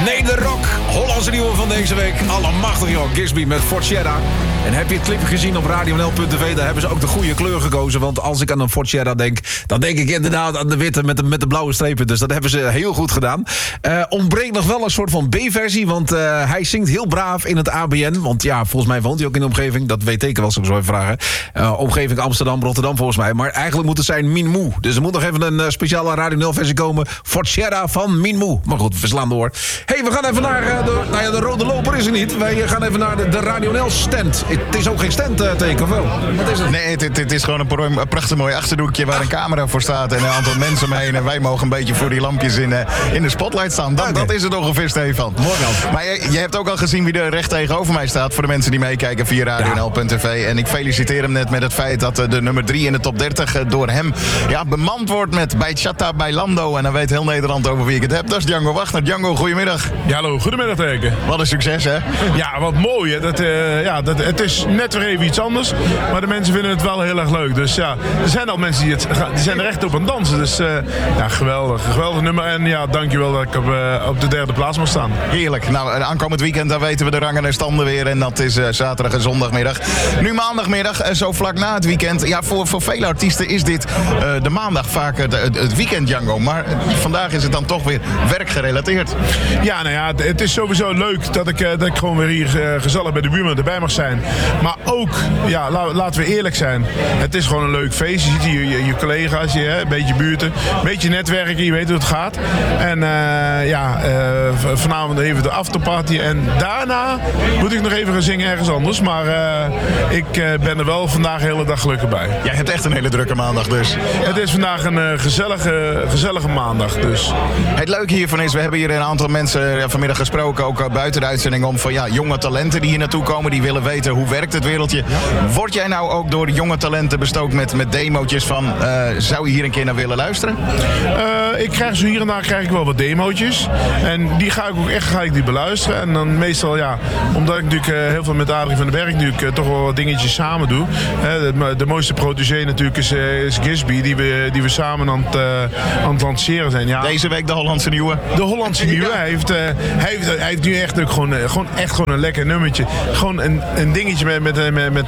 Nederrock, Hollandse nieuwe van deze week. Allemachtig joh, Gisby met Ford Sierra. En heb je het clip gezien op radionl.tv, daar hebben ze ook de goede kleur gekozen. Want als ik aan een Ford Sierra denk, dan denk ik inderdaad aan de witte met de blauwe strepen. Dus dat hebben ze heel goed gedaan. Ontbreekt nog wel een soort van B-versie, want hij zingt heel braaf in het ABN. Want ja, volgens mij woont hij ook in de omgeving. Dat weet ik wel, als ik zo even vragen. Omgeving Amsterdam, Rotterdam volgens mij. Maar eigenlijk moet het zijn Minmoe. Dus er moet nog even een speciale Radio 0-versie komen. Ford Sierra van Minmoe. Maar goed, we slaan door. Hey, we gaan even naar de rode loper is er niet. Wij gaan even naar de Radio 0 stand. Het is ook geen standteken, of wel? Wat is het? Nee, het is gewoon een prachtig mooi achterdoekje waar een camera voor staat en een aantal mensen omheen. En wij mogen een beetje voor die lampjes in de spotlight staan. Dat is het ongeveer, Stefan. Mooi dan. Maar je hebt ook al gezien wie er recht tegenover mij staat. Voor de mensen die meekijken via radionl.tv. En ik feliciteer hem net met het feit dat de nummer 3 in de top 30 door hem bemand wordt met bij Chata bij Lando. En dan weet heel Nederland over wie ik het heb. Dat is Django Wagner. Django, goedemiddag. Ja, hallo, goedemiddag teken. Wat een succes, hè? Ja, wat mooi, hè. Het is net weer even iets anders. Maar de mensen vinden het wel heel erg leuk. Dus ja, er zijn al mensen die zijn er echt op aan het dansen. Dus ja, geweldig. Geweldig nummer. En ja, dankjewel dat ik op de derde plaats mag staan. Heerlijk. Nou, aankomend weekend, daar weten we de rangen en standen weer. En dat is zaterdag en zondagmiddag. Nu maandagmiddag, zo vlak na het weekend. Ja, voor vele artiesten is dit de maandag vaak het weekend, Django. Maar vandaag is het dan toch weer werkgerelateerd. Ja, nou ja, het is sowieso leuk dat ik gewoon weer hier gezellig bij de buurman erbij mag zijn. Maar ook, ja, laten we eerlijk zijn. Het is gewoon een leuk feest. Je ziet hier je collega's, een beetje buurten, een beetje netwerken, je weet hoe het gaat. En vanavond even de afterparty. En daarna moet ik nog even gaan zingen ergens anders. Maar ik ben er wel vandaag de hele dag gelukkig bij. Jij hebt echt een hele drukke maandag dus. Het is vandaag een gezellige maandag dus. Het leuke hiervan is, we hebben hier een aantal mensen vanmiddag gesproken, ook buiten de uitzending, om van jonge talenten die hier naartoe komen, die willen weten hoe werkt het wereldje. Word jij nou ook door jonge talenten bestookt met demootjes van, zou je hier een keer naar willen luisteren? Ik krijg zo hier en daar wel wat demootjes. En die ga ik ook echt beluisteren. En dan meestal, omdat ik natuurlijk heel veel met Adrie van den Berg natuurlijk toch wel wat dingetjes samen doe. De mooiste protégé natuurlijk is Gisby, die we samen aan het lanceren zijn. Ja. Deze week de Hollandse nieuwe. De Hollandse nieuwe. Hij heeft nu echt ook gewoon een lekker nummertje. Gewoon een dingetje met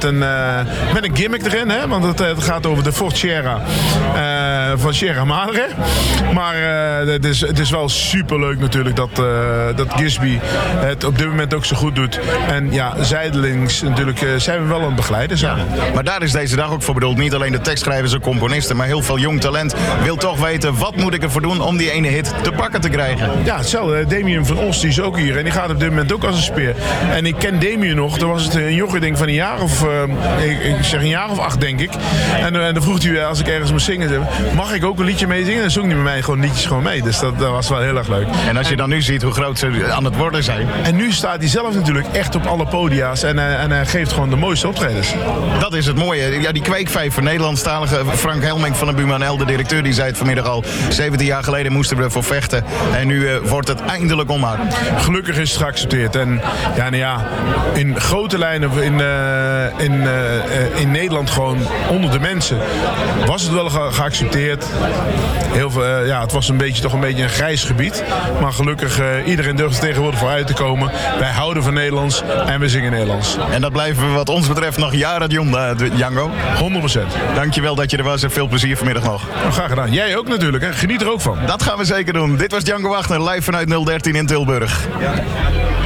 een gimmick erin. Hè? Want het gaat over de Ford Sierra van Sierra Madre. Maar het is wel superleuk natuurlijk dat Gisby het op dit moment ook zo goed doet. En ja, zijdelings natuurlijk zijn we wel aan het begeleiden samen. Ja, maar daar is deze dag ook voor bedoeld. Niet alleen de tekstschrijvers en componisten, maar heel veel jong talent wil toch weten, wat moet ik ervoor doen om die ene hit te pakken te krijgen? Ja, hetzelfde. Damien van Os, die is ook hier. En die gaat op dit moment ook als een speer. En ik ken Damien nog. Dan was het een jongen denk van een jaar of... ik zeg een jaar of 8, denk ik. En dan vroeg hij, als ik ergens moest zingen, mag ik ook een liedje meezingen? En dan zong hij met mij gewoon liedjes mee. Dus dat was wel heel erg leuk. En als je dan nu ziet hoe groot ze aan het worden zijn. En nu staat hij zelf natuurlijk echt op alle podia's. En hij geeft gewoon de mooiste optredens. Dat is het mooie. Ja, die kweekvijver Nederlandstalige Frank Helmink van de Buurman L, de directeur, die zei het vanmiddag al. 17 jaar geleden moesten we ervoor vechten. En nu wordt het eindelijk omhaal. Gelukkig is het geaccepteerd. En in grote lijnen in Nederland gewoon onder de mensen was het wel geaccepteerd. Heel veel, het was toch een beetje een grijs gebied. Maar gelukkig, iedereen durft er tegenwoordig voor uit te komen. Wij houden van Nederlands en we zingen Nederlands. En dat blijven we wat ons betreft nog jaren jong, Django. 100%. Dankjewel dat je er was en veel plezier vanmiddag nog. Nou, graag gedaan. Jij ook natuurlijk, hè? Geniet er ook van. Dat gaan we zeker doen. Dit was Django Wagner, live vanuit 013 in Tilburg. Ja.